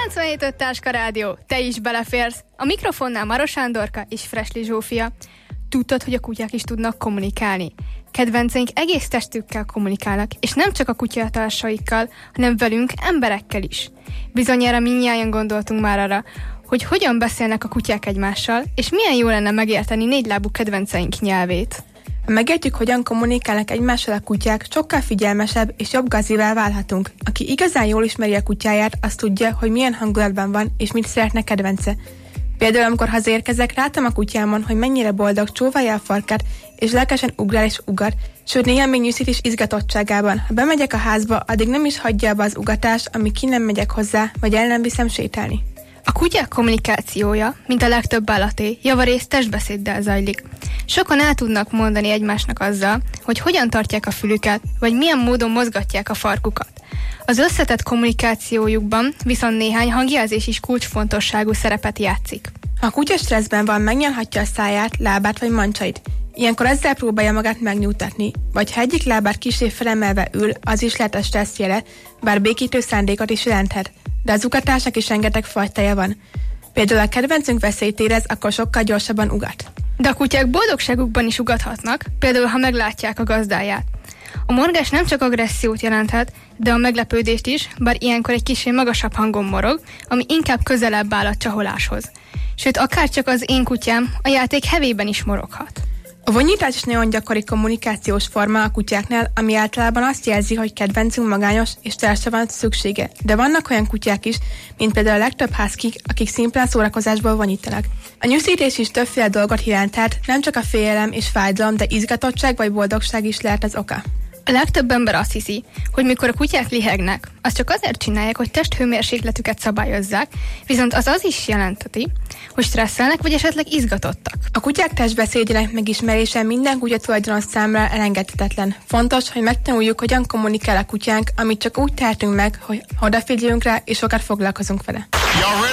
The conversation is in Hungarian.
97.5 Táska Rádió, te is beleférsz. A mikrofonnál Maros Sándorka és Fresli Zsófia. Tudtad, hogy a kutyák is tudnak kommunikálni? Kedvenceink egész testükkel kommunikálnak, és nem csak a kutyatársaikkal, hanem velünk, emberekkel is. Bizonyára mindnyájan gondoltunk már arra, hogy hogyan beszélnek a kutyák egymással, és milyen jó lenne megérteni négylábú kedvenceink nyelvét. Ha megértjük, hogyan kommunikálnak egymással a kutyák, sokkal figyelmesebb és jobb gazivá válhatunk. Aki igazán jól ismeri a kutyáját, az tudja, hogy milyen hangulatban van, és mit szeretne kedvence. Például, amikor hazaérkezek, látom a kutyámon, hogy mennyire boldog, csóválja a farkát, és lelkesen ugrál és ugat, sőt néha még nyűszít is izgatottságában. Ha bemegyek a házba, addig nem is hagyja abba az ugatást, amíg ki nem megyek hozzá, vagy el nem viszem sétálni. A kutyák kommunikációja, mint a legtöbb állaté, javarészt testbeszéddel zajlik. Sokan el tudnak mondani egymásnak azzal, hogy hogyan tartják a fülüket, vagy milyen módon mozgatják a farkukat. Az összetett kommunikációjukban viszont néhány hangjelzés is kulcsfontosságú szerepet játszik. Ha a kutya stresszben van, megnyalhatja a száját, lábát vagy mancsait. Ilyenkor ezzel próbálja magát megnyugtatni, vagy ha egyik lábát kissé felemelve ül, az is lehet a stressz jele, bár békítő szándékot is jelenthet. De az ugatásnak is rengeteg fajtája van. Például a kedvencünk veszélyt érez, akkor sokkal gyorsabban ugat. De a kutyák boldogságukban is ugathatnak, például ha meglátják a gazdáját. A morgás nem csak agressziót jelenthet, de a meglepődést is, bár ilyenkor egy kicsit magasabb hangon morog, ami inkább közelebb áll a csaholáshoz. Sőt, akárcsak az én kutyám a játék hevében is moroghat. A vonyítás is nagyon gyakori kommunikációs forma a kutyáknál, ami általában azt jelzi, hogy kedvencünk magányos és társra van szüksége. De vannak olyan kutyák is, mint például a legtöbb husky, akik szimplán szórakozásból vonyítanak. A nyűszítés is többféle dolgot jelenthet, nem csak a félelem és fájdalom, de izgatottság vagy boldogság is lehet az oka. A legtöbb ember azt hiszi, hogy mikor a kutyák lihegnek, azt csak azért csinálják, hogy testhőmérsékletüket szabályozzák, viszont az is jelenteti, hogy stresszelnek vagy esetleg izgatottak. A kutyák testbeszédének megismerése minden kutya tulajdonos számára elengedhetetlen. Fontos, hogy megtanuljuk, hogyan kommunikál a kutyánk, amit csak úgy tehetünk meg, hogy odafigyeljünk rá és sokat foglalkozunk vele.